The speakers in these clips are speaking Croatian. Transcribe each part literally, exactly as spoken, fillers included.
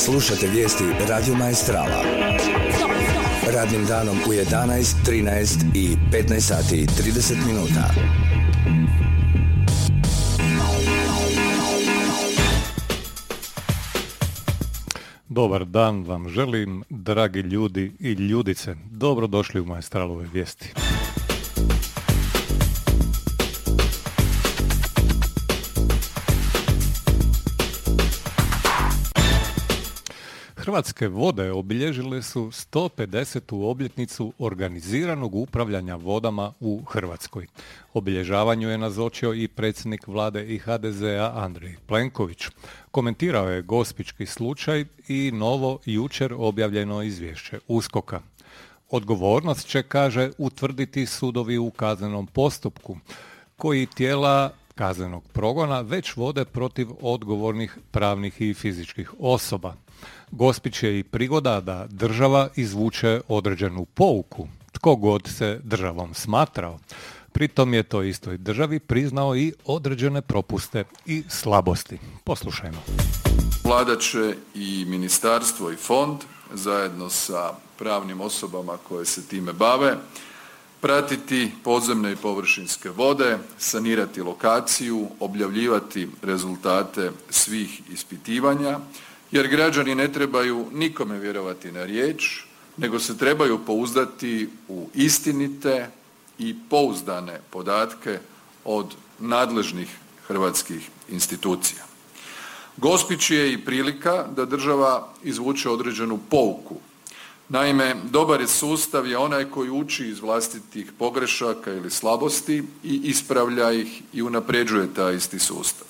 Slušate vijesti Radio Maestrala. Radnim danom u jedanaest, trinaest i petnaest sati i trideset minuta. Dobar dan vam želim, dragi ljudi i ljudice. Dobrodošli u Maestralove vijesti. Hrvatske vode obilježile su sto pedesetu obljetnicu organiziranog upravljanja vodama u Hrvatskoj. Obilježavanju je nazočio i predsjednik vlade i ha de zea Andrej Plenković. Komentirao je gospićki slučaj i novo jučer objavljeno izvješće USKOK-a. Odgovornost će, kaže, utvrditi sudovi u kaznenom postupku, koji tijela kaznenog progona već vode protiv odgovornih pravnih i fizičkih osoba. Gospić je i prigoda da država izvuče određenu pouku, tko god se državom smatrao. Pritom je to istoj državi priznao i određene propuste i slabosti. Poslušajmo. Vlada će i ministarstvo i fond zajedno sa pravnim osobama koje se time bave pratiti podzemne i površinske vode, sanirati lokaciju, objavljivati rezultate svih ispitivanja, jer građani ne trebaju nikome vjerovati na riječ, nego se trebaju pouzdati u istinite i pouzdane podatke od nadležnih hrvatskih institucija. Gospić je i prilika da država izvuče određenu pouku. Naime, dobar sustav je onaj koji uči iz vlastitih pogrešaka ili slabosti i ispravlja ih i unapređuje taj isti sustav.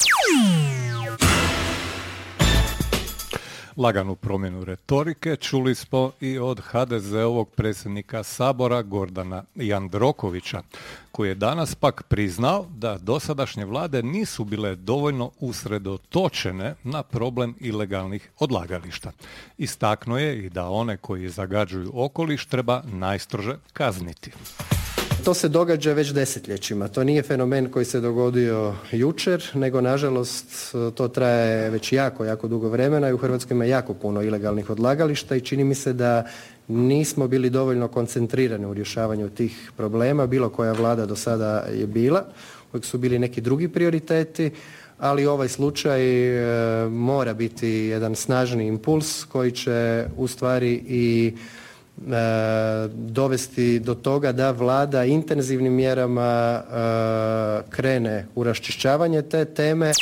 Laganu promjenu retorike čuli smo i od ha de zeovog predsjednika Sabora Gordana Jandrokovića, koji je danas pak priznao da dosadašnje vlade nisu bile dovoljno usredotočene na problem ilegalnih odlagališta. Istaknuo je i da one koji zagađuju okoliš treba najstrože kazniti. To se događa već desetljećima. To nije fenomen koji se dogodio jučer, nego nažalost to traje već jako, jako dugo vremena i u Hrvatskoj ima jako puno ilegalnih odlagališta i čini mi se da nismo bili dovoljno koncentrirani u rješavanju tih problema. Bilo koja vlada do sada je bila, uvijek su bili neki drugi prioriteti, ali ovaj slučaj e, mora biti jedan snažni impuls koji će u stvari i E, dovesti do toga da vlada intenzivnim mjerama e, krene u raščišćavanje te teme.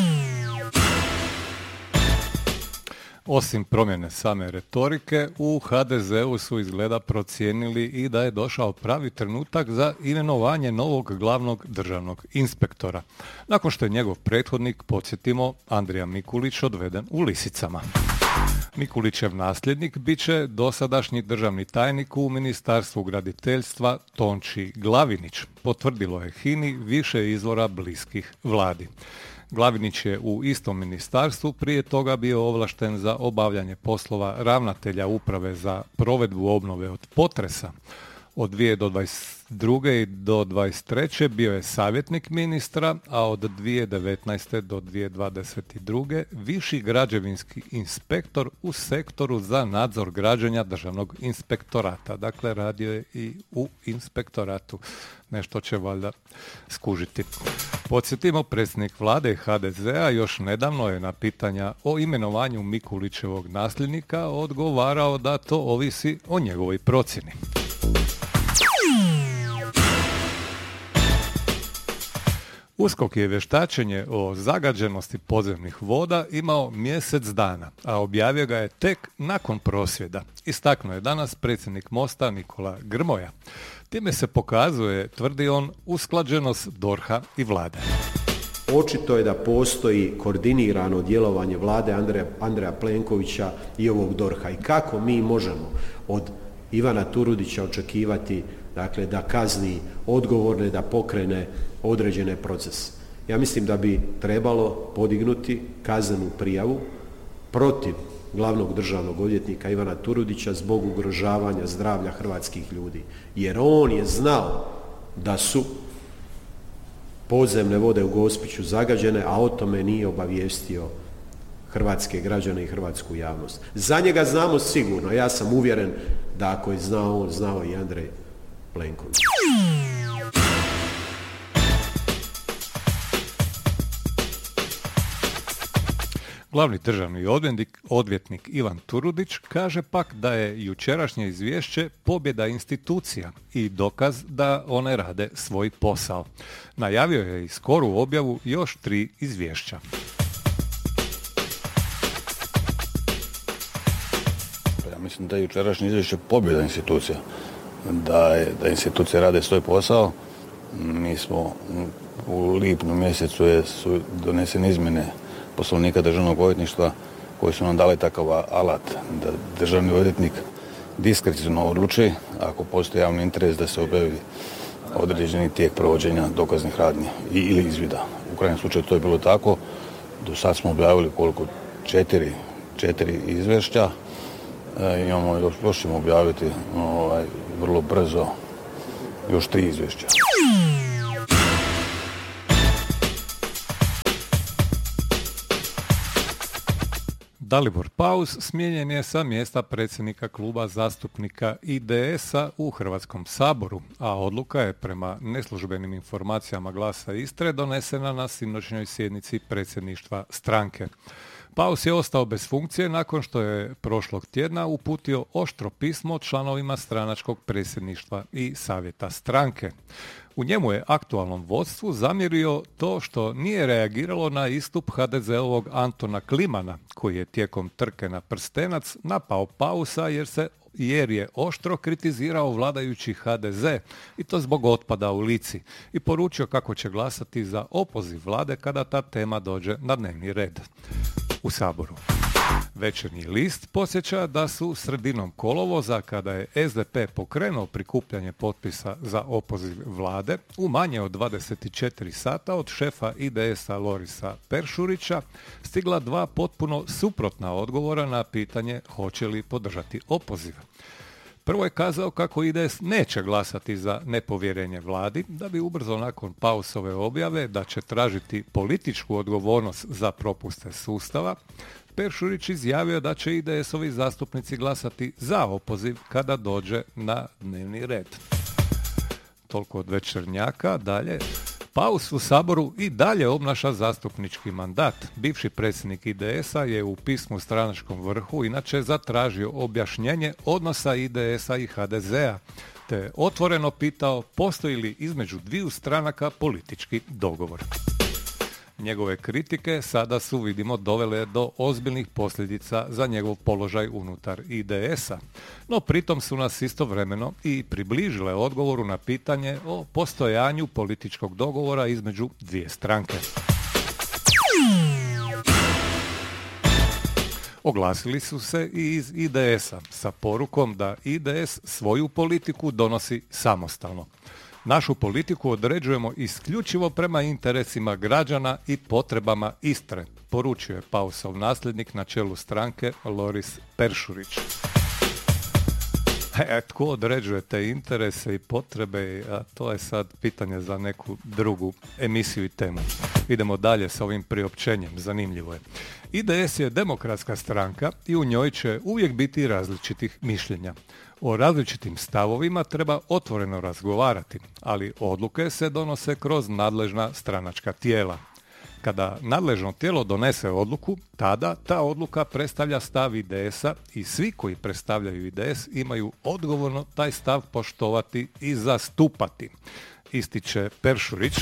Osim promjene same retorike, u ha de zeu su izgleda procijenili i da je došao pravi trenutak za imenovanje novog glavnog državnog inspektora, nakon što je njegov prethodnik, podsjetimo, Andrija Mikulić, odveden u lisicama. Mikulićev nasljednik bit će dosadašnji državni tajnik u Ministarstvu graditeljstva Tonči Glavinić, potvrdilo je hini više izvora bliskih vladi. Glavinić je u istom ministarstvu prije toga bio ovlašten za obavljanje poslova ravnatelja uprave za provedbu obnove od potresa. Od dvije tisuće dvadeset druge do dvadeset treće bio je savjetnik ministra, a od dvije tisuće devetnaeste do dvije tisuće dvadeset druge viši građevinski inspektor u sektoru za nadzor građenja državnog inspektorata. Dakle, radio je i u inspektoratu. Nešto će valjda skužiti. Podsjetimo, predsjednik vlade ha de zea još nedavno je na pitanja o imenovanju Mikulićevog nasljednika odgovarao da to ovisi o njegovoj procjeni. USKOK je vještačenje o zagađenosti podzemnih voda imao mjesec dana, a objavio ga je tek nakon prosvjeda. Istaknuo je danas predsjednik Mosta Nikola Grmoja. Time se pokazuje, tvrdi on, usklađenost dorha i vlade. Očito je da postoji koordinirano djelovanje vlade Andreja, Andreja Plenkovića i ovog dorha. I kako mi možemo od Ivana Turudića očekivati, dakle, da kazni odgovorne, da pokrene određene procese. Ja mislim da bi trebalo podignuti kaznenu prijavu protiv glavnog državnog odvjetnika Ivana Turudića zbog ugrožavanja zdravlja hrvatskih ljudi. Jer on je znao da su podzemne vode u Gospiću zagađene, a o tome nije obavijestio hrvatske građane i hrvatsku javnost. Za njega znamo sigurno, ja sam uvjeren da ako je znao on, znao i Andrej Plenković. Glavni državni odvjetnik, odvjetnik Ivan Turudić kaže pak da je jučerašnje izvješće pobjeda institucija i dokaz da one rade svoj posao. Najavio je i skoru objavu još tri izvješća. Ja mislim da je jučerašnje izvješće pobjeda institucija, da, je, da institucije rade svoj posao. Mi smo u lipnju mjesecu je, su donesene izmjene Poslovnika državnog odvjetništva koji su nam dali takav alat da državni odvjetnik diskreciono odluči ako postoji javni interes da se objavi određeni tijek provođenja dokaznih radnji ili izvida. U krajnjem slučaju to je bilo tako. Do sad smo objavili koliko? Četiri, četiri izvješća. E, imamo još, još ćemo objaviti ovaj, vrlo brzo još tri izvješća. Dalibor Paus smijenjen je sa mjesta predsjednika kluba zastupnika I D S-a u Hrvatskom saboru, a odluka je prema neslužbenim informacijama Glasa Istre donesena na sinoćnjoj sjednici predsjedništva stranke. Paus je ostao bez funkcije nakon što je prošlog tjedna uputio oštro pismo članovima stranačkog predsjedništva i savjeta stranke. U njemu je aktualnom vodstvu zamjerio to što nije reagiralo na istup ha de ze-ovog Antona Klimana, koji je tijekom trke na prstenac napao Pausa jer se jer je oštro kritizirao vladajući ha de ze i to zbog otpada u Lici i poručio kako će glasati za opoziv vlade kada ta tema dođe na dnevni red u Saboru. Večernji list podsjeća da su sredinom kolovoza, kada je es de pe pokrenuo prikupljanje potpisa za opoziv vlade, u manje od dvadeset četiri sata od šefa I D S-a Lorisa Peršurića stigla dva potpuno suprotna odgovora na pitanje hoće li podržati opoziv. Prvo je kazao kako I D S neće glasati za nepovjerenje vladi, da bi ubrzo nakon Pausove objave da će tražiti političku odgovornost za propuste sustava, Peršurić izjavio da će I D S-ovi zastupnici glasati za opoziv kada dođe na dnevni red. Toliko od Večernjaka. Dalje. Paus u Saboru i dalje obnaša zastupnički mandat. Bivši predsjednik I D S-a je u pismu stranačkom vrhu inače zatražio objašnjenje odnosa I D S-a i ha de ze-a, te otvoreno pitao postoji li između dviju stranaka politički dogovor. Njegove kritike sada su, vidimo, dovele do ozbiljnih posljedica za njegov položaj unutar I D S-a. No pritom su nas istovremeno i približile odgovoru na pitanje o postojanju političkog dogovora između dvije stranke. Oglasili su se i iz I D S-a sa porukom da I D S svoju politiku donosi samostalno. Našu politiku određujemo isključivo prema interesima građana i potrebama Istre, poručio je Pausov nasljednik na čelu stranke Loris Peršurić. E, tko određuje te interese i potrebe, a to je sad pitanje za neku drugu emisiju i temu. Idemo dalje sa ovim priopćenjem, zanimljivo je. I D S je demokratska stranka i u njoj će uvijek biti različitih mišljenja. O različitim stavovima treba otvoreno razgovarati, ali odluke se donose kroz nadležna stranačka tijela. Kada nadležno tijelo donese odluku, tada ta odluka predstavlja stav I D S-a i svi koji predstavljaju I D S imaju odgovorno taj stav poštovati i zastupati, ističe Peršurić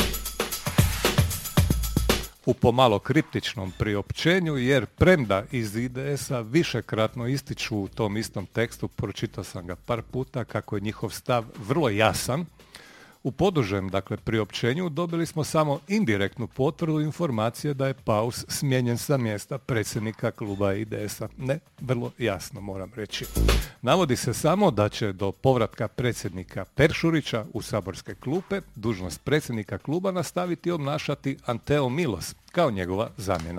u pomalo kriptičnom priopćenju, jer premda iz I D S-a višekratno ističu u tom istom tekstu, pročitao sam ga par puta, kako je njihov stav vrlo jasan, u podužem, dakle, priopćenju dobili smo samo indirektnu potvrdu informacije da je Paus smijenjen sa mjesta predsjednika kluba I D S-a. Ne, vrlo jasno moram reći. Navodi se samo da će do povratka predsjednika Peršurića u saborske klupe dužnost predsjednika kluba nastaviti obnašati Anteo Milos kao njegova zamjena.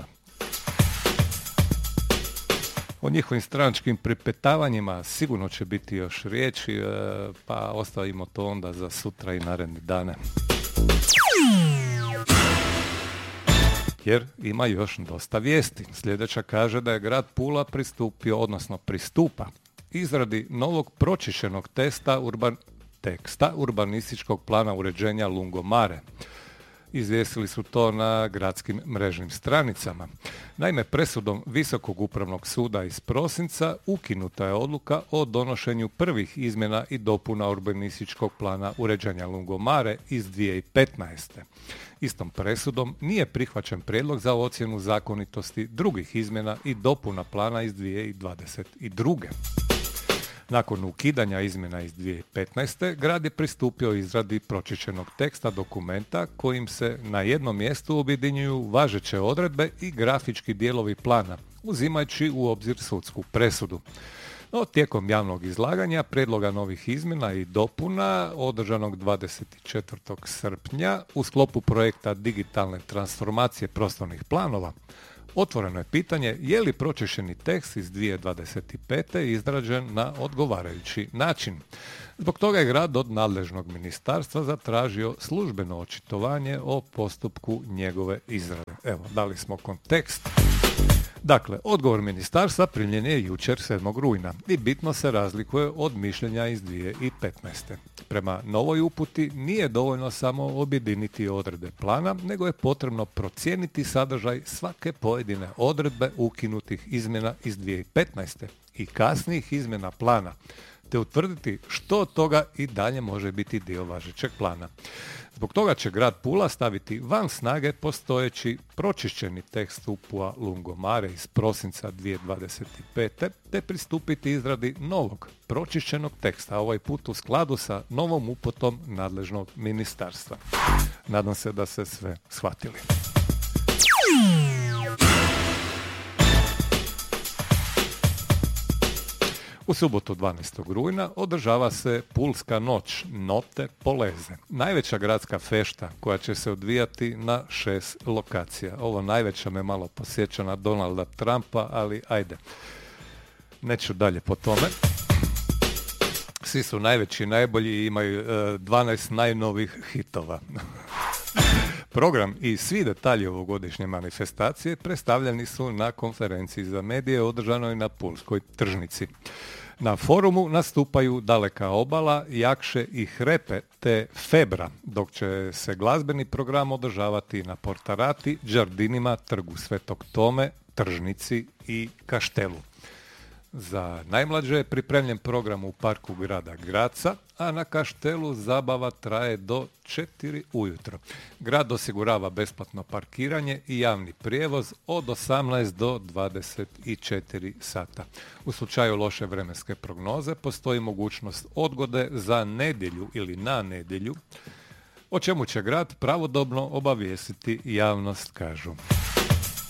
O njihovim stranačkim pripetavanjima sigurno će biti još riječi, pa ostavimo to onda za sutra i naredne dane. jer ima još dosta vijesti. Sljedeća kaže da je grad Pula pristupio, odnosno pristupa izradi novog pročišćenog testa urban, teksta urbanističkog plana uređenja Lungomare. Izvijestili su to na gradskim mrežnim stranicama. Naime, presudom Visokog upravnog suda iz prosinca ukinuta je odluka o donošenju prvih izmjena i dopuna urbanističkog plana uređenja Lungomare iz dvije tisuće petnaeste. Istom presudom nije prihvaćen prijedlog za ocjenu zakonitosti drugih izmjena i dopuna plana iz dvije tisuće dvadeset druge. Nakon ukidanja izmjena iz dvije tisuće petnaeste. grad je pristupio izradi pročišćenog teksta dokumenta kojim se na jednom mjestu objedinjuju važeće odredbe i grafički dijelovi plana, uzimajući u obzir sudsku presudu. No, tijekom javnog izlaganja prijedloga novih izmjena i dopuna održanog dvadeset četvrtog srpnja u sklopu projekta digitalne transformacije prostornih planova, otvoreno je pitanje je li pročišćeni tekst iz dvije tisuće dvadeset pete. izrađen na odgovarajući način. Zbog toga je grad od nadležnog ministarstva zatražio službeno očitovanje o postupku njegove izrade. Evo, dali smo kontekst. Dakle, odgovor ministarstva primljen je jučer sedmog rujna i bitno se razlikuje od mišljenja iz dvije tisuće petnaeste. Prema novoj uputi nije dovoljno samo objediniti odredbe plana, nego je potrebno procijeniti sadržaj svake pojedine odredbe ukinutih izmjena iz dvije tisuće petnaeste. i kasnijih izmjena plana, te utvrditi što od toga i dalje može biti dio važećeg plana. Zbog toga će grad Pula staviti van snage postojeći pročišćeni tekst U P U-a Lungomare iz prosinca dvije tisuće dvadeset pete. te pristupiti izradi novog pročišćenog teksta, ovaj put u skladu sa novom uputom nadležnog ministarstva. Nadam se da se sve shvatili. U subotu dvanaestog rujna održava se Pulska noć Note Poleze, najveća gradska fešta koja će se odvijati na šest lokacija. Ovo najveća me malo podsjeća na Donalda Trumpa, ali ajde, neću dalje po tome. Svi su najveći i najbolji i imaju e, dvanaest najnovih hitova. Program i svi detalji ovogodišnje manifestacije predstavljeni su na konferenciji za medije održanoj na Pulskoj tržnici. Na forumu nastupaju Daleka obala, Jakše i Hrepe te Febra, dok će se glazbeni program održavati na Portarati, Đardinima, Trgu Svetog Tome, Tržnici i Kaštelu. Za najmlađe je pripremljen program u parku grada Graca, a na Kaštelu zabava traje do četiri ujutro. Grad osigurava besplatno parkiranje i javni prijevoz od osamnaest do dvadeset četiri sata. U slučaju loše vremenske prognoze postoji mogućnost odgode za nedjelju ili na nedjelju, o čemu će grad pravodobno obavijestiti javnost, kažu.